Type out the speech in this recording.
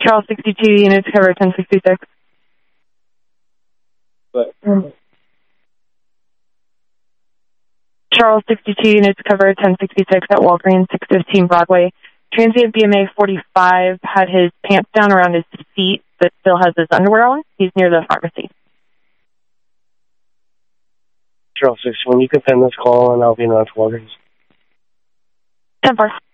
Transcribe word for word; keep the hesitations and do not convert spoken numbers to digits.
Charles sixty-two units cover ten sixty-six. But, Charles sixty-two units cover ten sixty-six at Walgreens, six fifteen Broadway. Transient B M A forty-five had his pants down around his feet, but still has his underwear on. He's near the pharmacy. Charles sixty-one, you can pin this call and I'll be in on Walgreens. ten four.